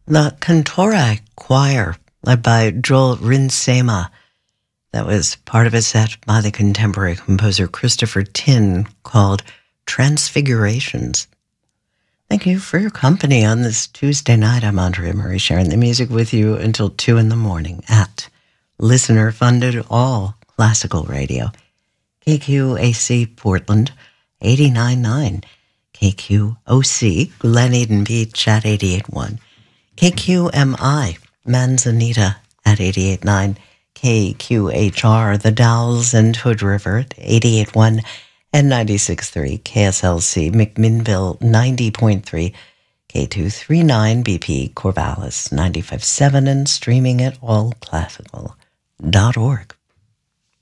The Cantorai Choir, led by Joel Rinsema. That was part of a set by the contemporary composer Christopher Tin called Transfigurations. Thank you for your company on this Tuesday night. I'm Andrea Murray, sharing the music with you until 2 in the morning at listener-funded all classical radio. KQAC Portland, 89.9. KQOC Glen Eden Beach at 88.1. KQMI Manzanita at 88.9. KQHR The Dalles and Hood River at 88.1 and 96.3. KSLC McMinnville 90.3. K239 BP Corvallis 95.7 and streaming at allclassical.org.